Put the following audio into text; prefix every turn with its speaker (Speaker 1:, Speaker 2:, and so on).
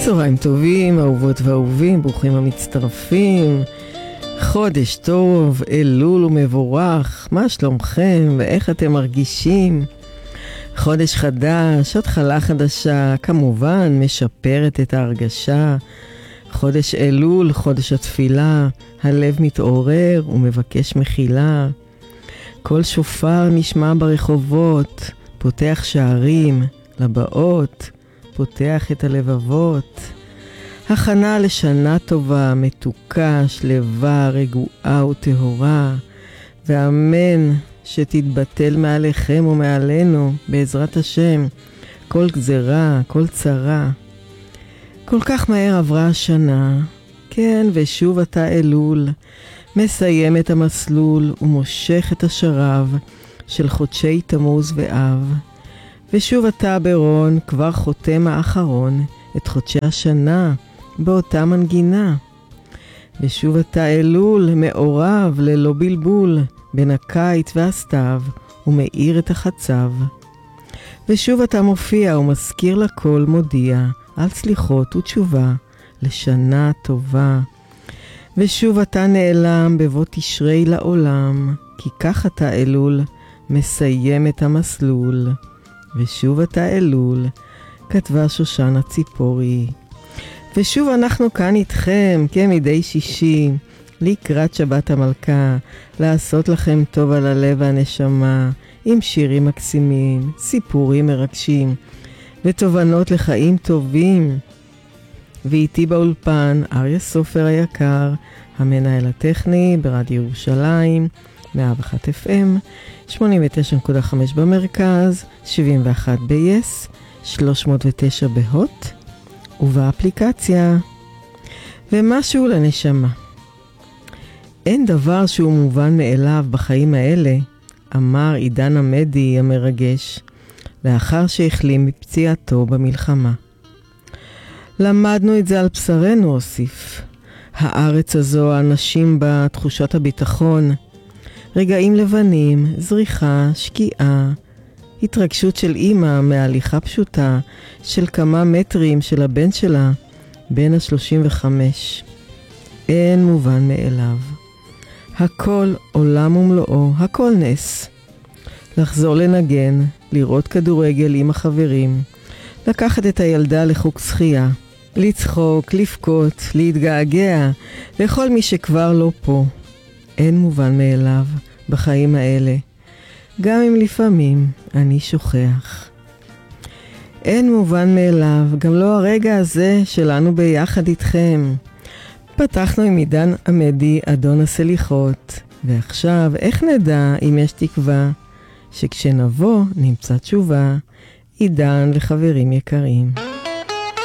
Speaker 1: צהריים טובים, אהובות ואהובים, ברוכים המצטרפים. חודש טוב, אלול ומבורך, מה שלומכם ואיך אתם מרגישים? חודש חדש, התחלה חדשה, כמובן משפרת את ההרגשה. חודש אלול, חודש התפילה, הלב מתעורר ומבקש מחילה. כל שופר נשמע ברחובות, פותח שערים לבאות, פותח את הלבבות. הכנה לשנה טובה, מתוקה, שלווה, רגועה וטהורה. ואמן שתתבטל מעליכם ומעלינו, בעזרת השם, כל גזרה, כל צרה. כל כך מהר עברה השנה, כן, ושוב אתה אלול, מסיים את המסלול ומושך את השרב של חודשי תמוז ואב. ושוב אתה ברון, כבר חותם האחרון את חודשי השנה באותה מנגינה. ושוב אתה אלול, מעורב ללא בלבול בין הקיץ והסתיו, ומאיר את החצב. ושוב אתה מופיע ומזכיר לכל מודיע על סליחות ותשובה לשנה טובה. ושוב אתה נעלם בבוא תשרי לעולם, כי כך אתה אלול, מסיים את המסלול. ושוב אתה אלול, כתבה שושנה ציפורי. ושוב אנחנו כאן איתכם, כמדי שישי, לקראת שבת המלכה, לעשות לכם טוב על הלב והנשמה, עם שירים מקסימים, סיפורים מרגשים, ותובנות לחיים טובים. ואיתי באולפן, אריה סופר היקר, המנהל הטכני ברדיו ירושלים, 101 FM, 89.5 במרכז, 71 ב-yes, 309 בהוט, ובאפליקציה. ומשהו לנשמה. אין דבר שהוא מובן מאליו בחיים האלה, אמר עידן עמדי המרגש, לאחר שהחלים מפציעתו במלחמה. למדנו את זה על בשרנו, הוסיף. הארץ הזו, האנשים בה, תחושת הביטחון, רגעים לבנים, זריחה, שקיעה, התרגשות של אמא מהליכה פשוטה של כמה מטרים של הבן שלה, בן ה-35. אין מובן מאליו. הכל עולם ומלואו, הכל נס. לחזור לנגן, לראות כדורגל עם החברים, לקחת את הילדה לחוג שחייה, לצחוק, לבכות, להתגעגע, לכל מי שכבר לא פה. אין מובן מאליו בחיים האלה, גם אם לפעמים אני שוכח. אין מובן מאליו, גם לא הרגע הזה שלנו ביחד איתכם. פתחנו עם עידן עמדי, אדון הסליחות, ועכשיו איך נדע אם יש תקווה, שכשנבוא נמצא תשובה. עידן וחברים יקרים.